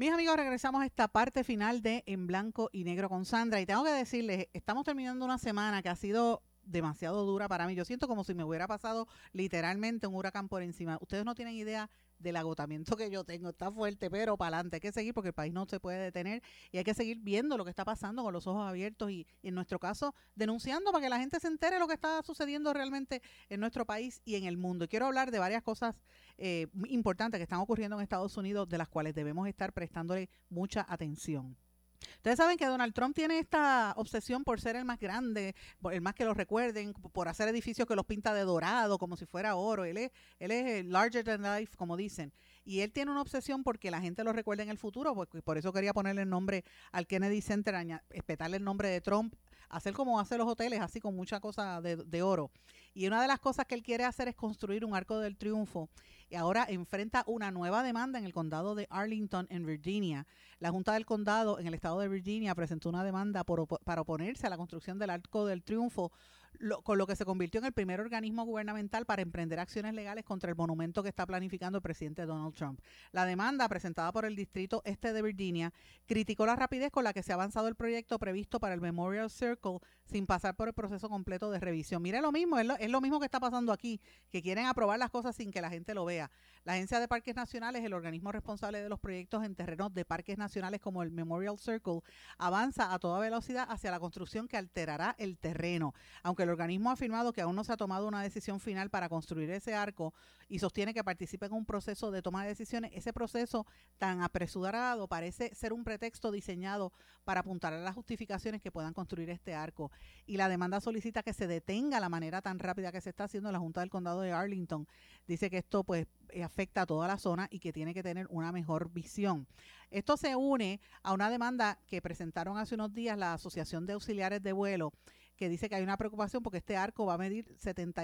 Mis amigos, regresamos a esta parte final de En Blanco y Negro con Sandra. Y tengo que decirles, estamos terminando una semana que ha sido demasiado dura para mí. Yo siento como si me hubiera pasado literalmente un huracán por encima. Ustedes no tienen idea del agotamiento que yo tengo. Está fuerte, pero para adelante. Hay que seguir porque el país no se puede detener y hay que seguir viendo lo que está pasando con los ojos abiertos y en nuestro caso, denunciando para que la gente se entere de lo que está sucediendo realmente en nuestro país y en el mundo. Y quiero hablar de varias cosas importantes que están ocurriendo en Estados Unidos, de las cuales debemos estar prestándole mucha atención. Ustedes saben que Donald Trump tiene esta obsesión por ser el más grande, por el más que lo recuerden, por hacer edificios que los pinta de dorado, como si fuera oro. Él es larger than life, como dicen. Y él tiene una obsesión porque la gente lo recuerde en el futuro, porque por eso quería ponerle el nombre al Kennedy Center, espetarle el nombre de Trump, hacer como hace los hoteles, así con mucha cosa de oro. Y una de las cosas que él quiere hacer es construir un arco del triunfo. Y ahora enfrenta una nueva demanda en el condado de Arlington, en Virginia. La Junta del Condado en el estado de Virginia presentó una demanda para oponerse a la construcción del Arco del Triunfo, con lo que se convirtió en el primer organismo gubernamental para emprender acciones legales contra el monumento que está planificando el presidente Donald Trump. La demanda, presentada por el Distrito Este de Virginia, criticó la rapidez con la que se ha avanzado el proyecto previsto para el Memorial Circle sin pasar por el proceso completo de revisión. Mire lo mismo, es lo mismo que está pasando aquí, que quieren aprobar las cosas sin que la gente lo vea. La Agencia de Parques Nacionales, el organismo responsable de los proyectos en terrenos de parques nacionales como el Memorial Circle, avanza a toda velocidad hacia la construcción que alterará el terreno. Aunque el organismo ha afirmado que aún no se ha tomado una decisión final para construir ese arco y sostiene que participa en un proceso de toma de decisiones, ese proceso tan apresurado parece ser un pretexto diseñado para apuntar a las justificaciones que puedan construir este arco. Y la demanda solicita que se detenga la manera tan rápida que se está haciendo la Junta del Condado de Arlington. Dice que esto pues afecta a toda la zona y que tiene que tener una mejor visión. Esto se une a una demanda que presentaron hace unos días la Asociación de Auxiliares de Vuelo, que dice que hay una preocupación porque este arco va a medir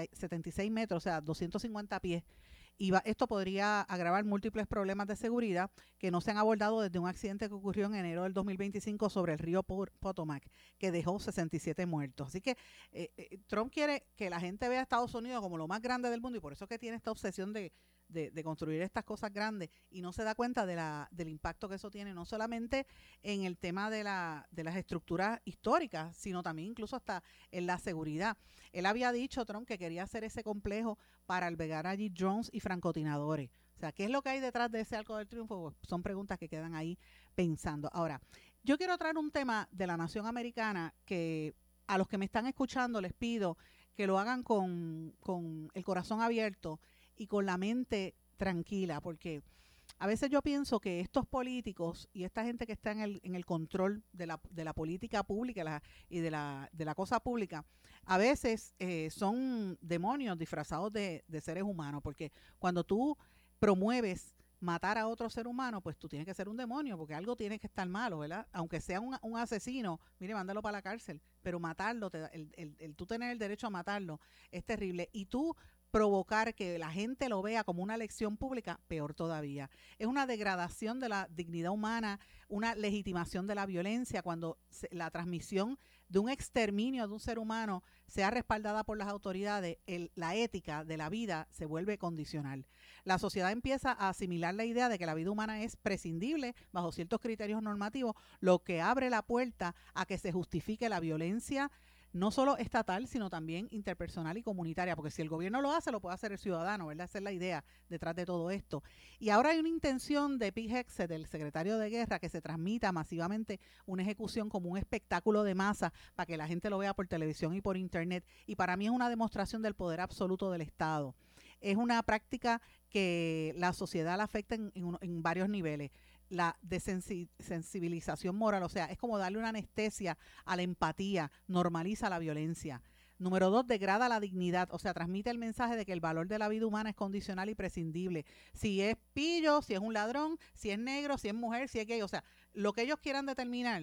76 metros, o sea, 250 pies. Y esto podría agravar múltiples problemas de seguridad que no se han abordado desde un accidente que ocurrió en enero del 2025 sobre el río Potomac, que dejó 67 muertos. Así que Trump quiere que la gente vea a Estados Unidos como lo más grande del mundo y por eso que tiene esta obsesión de construir estas cosas grandes y no se da cuenta del impacto que eso tiene, no solamente en el tema de las estructuras históricas, sino también incluso hasta en la seguridad. Él había dicho, Trump, que quería hacer ese complejo para albergar allí drones y francotiradores. O sea, ¿qué es lo que hay detrás de ese Arco del Triunfo? Pues son preguntas que quedan ahí pensando. Ahora, yo quiero traer un tema de la nación americana que a los que me están escuchando les pido que lo hagan con el corazón abierto y con la mente tranquila, porque a veces yo pienso que estos políticos y esta gente que está en el control de la política pública y de la cosa pública, a veces son demonios disfrazados de seres humanos, porque cuando tú promueves matar a otro ser humano, pues tú tienes que ser un demonio, porque algo tiene que estar malo, ¿verdad? Aunque sea un asesino, mire, mándalo para la cárcel, pero matarlo, el tú tener el derecho a matarlo es terrible. Y tú provocar que la gente lo vea como una lección pública, peor todavía. Es una degradación de la dignidad humana, una legitimación de la violencia cuando la transmisión de un exterminio de un ser humano sea respaldada por las autoridades, la ética de la vida se vuelve condicional. La sociedad empieza a asimilar la idea de que la vida humana es prescindible bajo ciertos criterios normativos, lo que abre la puerta a que se justifique la violencia no solo estatal, sino también interpersonal y comunitaria, porque si el gobierno lo hace, lo puede hacer el ciudadano, ¿verdad? Esa es la idea detrás de todo esto. Y ahora hay una intención de Pete Hegseth, del secretario de Guerra, que se transmita masivamente una ejecución como un espectáculo de masa para que la gente lo vea por televisión y por internet. Y para mí es una demostración del poder absoluto del Estado. Es una práctica que la sociedad la afecta en varios niveles. La desensibilización moral, o sea, es como darle una anestesia a la empatía, normaliza la violencia. Número 2, degrada la dignidad, o sea, transmite el mensaje de que el valor de la vida humana es condicional y prescindible. Si es pillo, si es un ladrón, si es negro, si es mujer, si es gay, o sea, lo que ellos quieran determinar,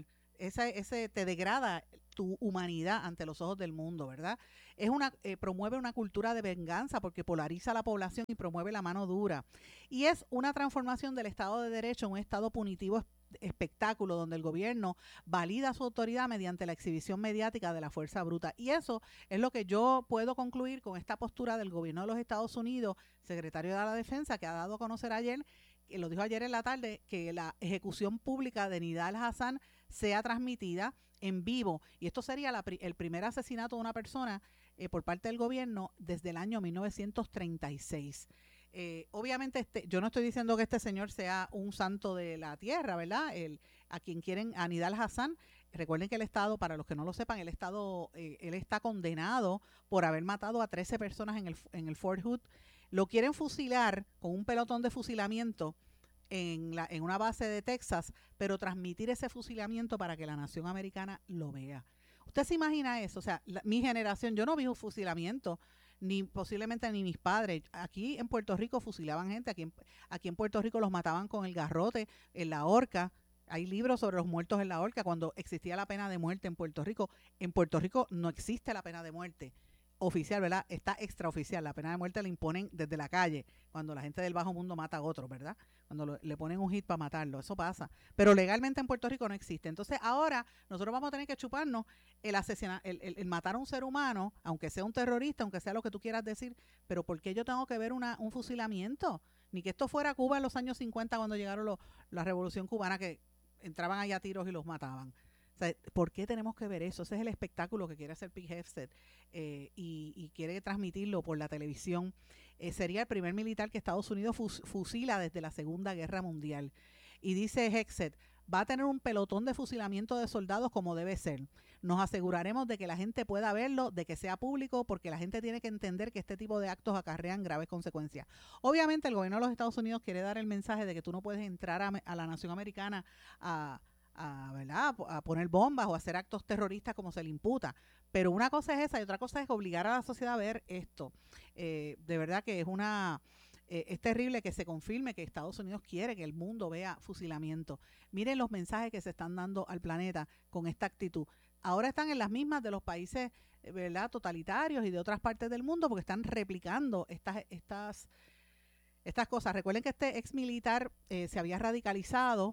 ese te degrada tu humanidad ante los ojos del mundo, ¿verdad? Promueve una cultura de venganza porque polariza a la población y promueve la mano dura. Y es una transformación del Estado de Derecho en un Estado punitivo espectáculo donde el gobierno valida su autoridad mediante la exhibición mediática de la fuerza bruta. Y eso es lo que yo puedo concluir con esta postura del gobierno de los Estados Unidos, secretario de la Defensa, que ha dado a conocer ayer lo dijo ayer en la tarde, que la ejecución pública de Nidal Hasan sea transmitida en vivo. Y esto sería el primer asesinato de una persona por parte del gobierno desde el año 1936. Obviamente yo no estoy diciendo que este señor sea un santo de la tierra, ¿verdad? A quien quieren, a Nidal Hasan, recuerden que el Estado, para los que no lo sepan, el Estado, él está condenado por haber matado a 13 personas en el Fort Hood. Lo quieren fusilar con un pelotón de fusilamiento en una base de Texas, pero transmitir ese fusilamiento para que la nación americana lo vea. ¿Usted se imagina eso? O sea, mi generación, yo no vi un fusilamiento, ni posiblemente ni mis padres. Aquí en Puerto Rico fusilaban gente, aquí en Puerto Rico los mataban con el garrote, en la horca. Hay libros sobre los muertos en la horca cuando existía la pena de muerte en Puerto Rico. En Puerto Rico no existe la pena de muerte oficial, ¿verdad? Está extraoficial. La pena de muerte la imponen desde la calle, cuando la gente del bajo mundo mata a otro, ¿verdad? Cuando le ponen un hit para matarlo, eso pasa. Pero legalmente en Puerto Rico no existe. Entonces ahora nosotros vamos a tener que chuparnos el matar a un ser humano, aunque sea un terrorista, aunque sea lo que tú quieras decir, pero ¿por qué yo tengo que ver un fusilamiento? Ni que esto fuera Cuba en los años 50 cuando llegaron la Revolución Cubana, que entraban allá a tiros y los mataban. O sea, ¿por qué tenemos que ver eso? Ese es el espectáculo que quiere hacer Pete Hegseth y quiere transmitirlo por la televisión. Sería el primer militar que Estados Unidos fusila desde la Segunda Guerra Mundial. Y dice Hegseth, va a tener un pelotón de fusilamiento de soldados como debe ser. Nos aseguraremos de que la gente pueda verlo, de que sea público, porque la gente tiene que entender que este tipo de actos acarrean graves consecuencias. Obviamente el gobierno de los Estados Unidos quiere dar el mensaje de que tú no puedes entrar a la nación americana ¿verdad? A poner bombas o a hacer actos terroristas como se le imputa. Pero una cosa es esa y otra cosa es obligar a la sociedad a ver esto. De verdad que es terrible que se confirme que Estados Unidos quiere que el mundo vea fusilamiento. Miren los mensajes que se están dando al planeta con esta actitud. Ahora están en las mismas de los países, ¿verdad?, totalitarios y de otras partes del mundo, porque están replicando estas cosas. Recuerden que este ex militar se había radicalizado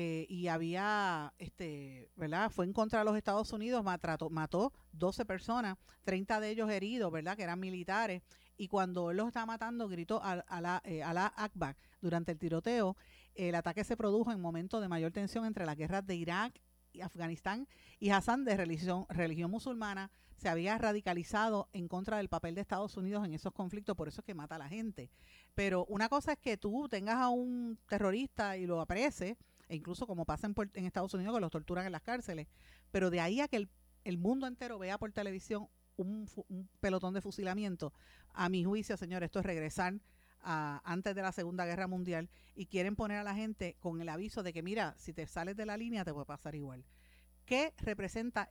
y había, ¿verdad?, fue en contra de los Estados Unidos, mató 12 personas, 30 de ellos heridos, ¿verdad?, que eran militares, y cuando él los estaba matando gritó Alá Akbar. Durante el tiroteo, el ataque se produjo en momentos de mayor tensión entre las guerras de Irak y Afganistán, y Hassan, de religión musulmana, se había radicalizado en contra del papel de Estados Unidos en esos conflictos, por eso es que mata a la gente. Pero una cosa es que tú tengas a un terrorista y lo aprecies, e incluso como pasa en Estados Unidos, que los torturan en las cárceles, pero de ahí a que el mundo entero vea por televisión un pelotón de fusilamiento, a mi juicio, señor, esto es regresar antes de la Segunda Guerra Mundial, y quieren poner a la gente con el aviso de que, mira, si te sales de la línea te puede pasar igual. ¿Qué representa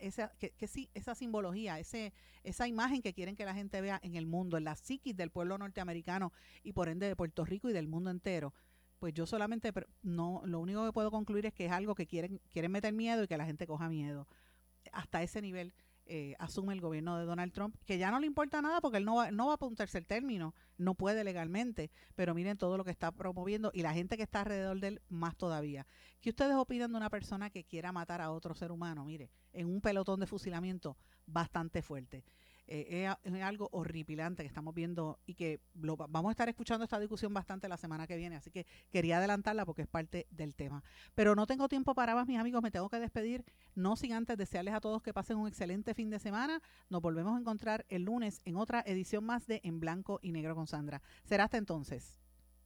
esa simbología, esa imagen que quieren que la gente vea en el mundo, en la psiquis del pueblo norteamericano y por ende de Puerto Rico y del mundo entero? Pues yo solamente, lo único que puedo concluir es que es algo que quieren meter miedo y que la gente coja miedo. Hasta ese nivel asume el gobierno de Donald Trump, que ya no le importa nada porque él no va para un tercer término, no puede legalmente, pero miren todo lo que está promoviendo y la gente que está alrededor de él más todavía. ¿Qué ustedes opinan de una persona que quiera matar a otro ser humano? Mire, en un pelotón de fusilamiento bastante fuerte. Es algo horripilante que estamos viendo y que vamos a estar escuchando esta discusión bastante la semana que viene, así que quería adelantarla porque es parte del tema. Pero no tengo tiempo para más, mis amigos, me tengo que despedir, no sin antes desearles a todos que pasen un excelente fin de semana. Nos volvemos a encontrar el lunes en otra edición más de En Blanco y Negro con Sandra. Será hasta entonces.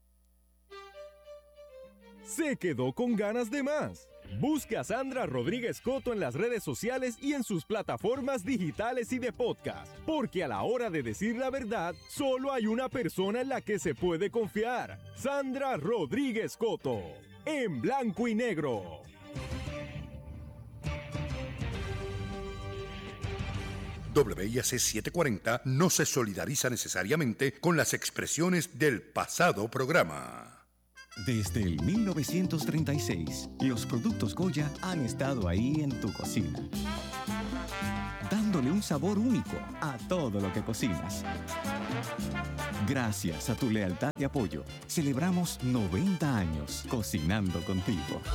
Se quedó con ganas de más. Busca a Sandra Rodríguez Coto en las redes sociales y en sus plataformas digitales y de podcast, porque a la hora de decir la verdad, solo hay una persona en la que se puede confiar: Sandra Rodríguez Coto, en Blanco y Negro. WIAC 740 no se solidariza necesariamente con las expresiones del pasado programa. Desde el 1936, los productos Goya han estado ahí en tu cocina, dándole un sabor único a todo lo que cocinas. Gracias a tu lealtad y apoyo, celebramos 90 años cocinando contigo.